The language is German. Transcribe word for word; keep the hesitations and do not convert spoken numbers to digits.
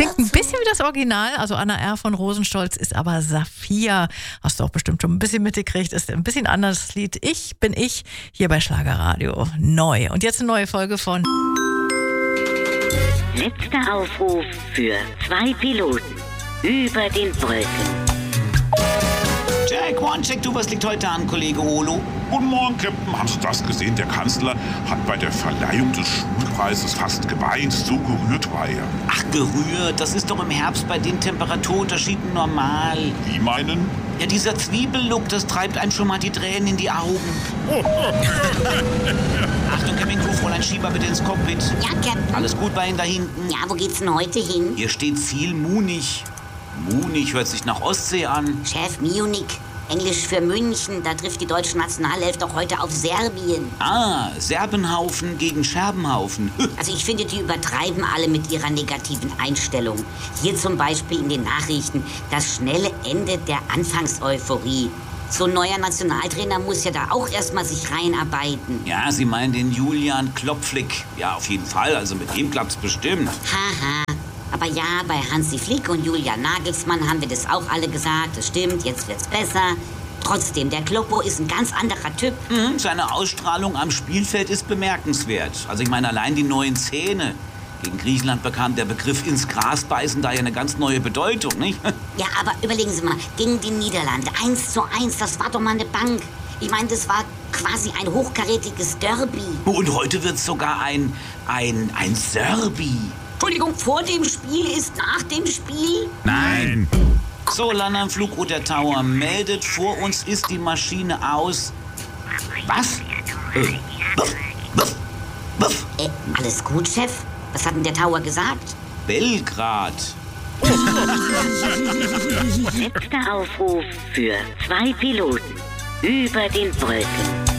Klingt ein bisschen wie das Original, also Anna R. von Rosenstolz ist aber Saphir. Hast du auch bestimmt schon ein bisschen mitgekriegt, ist ein bisschen anderes Lied. Ich bin ich, hier bei Schlagerradio. Neu. Und jetzt eine neue Folge von Letzter Aufruf für zwei Piloten über den Wolken. Jack, one, check du, was liegt heute an, Kollege Olo? Guten Morgen, Captain. Haben Sie das gesehen? Der Kanzler hat bei der Verleihung des Schulpreises fast geweint. So gerührt war er. Ach, gerührt, das ist doch im Herbst bei den Temperaturunterschieden normal. Wie meinen? Ja, dieser Zwiebellook, das treibt einem schon mal die Tränen in die Augen. Achtung, Captain Crew, Fräulein Schieber, bitte ins Cockpit. Ja, Captain. Alles gut bei Ihnen da hinten? Ja, wo geht's denn heute hin? Hier steht Ziel Munich. Munich hört sich nach Ostsee an. Chef, Munich. Englisch für München. Da trifft die deutsche Nationalelf doch heute auf Serbien. Ah, Serbenhaufen gegen Scherbenhaufen. Also ich finde, die übertreiben alle mit ihrer negativen Einstellung. Hier zum Beispiel in den Nachrichten das schnelle Ende der Anfangseuphorie. So ein neuer Nationaltrainer muss ja da auch erstmal sich reinarbeiten. Ja, Sie meinen den Julian Klopflick. Ja, auf jeden Fall. Also mit ihm klappt's bestimmt. Haha. Aber ja, bei Hansi Flick und Julian Nagelsmann haben wir das auch alle gesagt. Das stimmt, jetzt wird's besser. Trotzdem, der Kloppo ist ein ganz anderer Typ. Mhm, seine Ausstrahlung am Spielfeld ist bemerkenswert. Also ich meine, allein die neuen Zähne. Gegen Griechenland bekam der Begriff ins Gras beißen daher eine ganz neue Bedeutung, nicht? Ja, aber überlegen Sie mal, gegen die Niederlande, eins zu eins, das war doch mal eine Bank. Ich meine, das war quasi ein hochkarätiges Derby. Und heute wird's sogar ein, ein, ein Serbi. Entschuldigung, vor dem Spiel ist nach dem Spiel? Nein. So, Landanflug Uter Tower meldet, vor uns ist die Maschine aus. Was? Äh, wuff, wuff, wuff. Äh, alles gut, Chef? Was hat denn der Tower gesagt? Belgrad. Letzter Aufruf für zwei Piloten über den Wolken.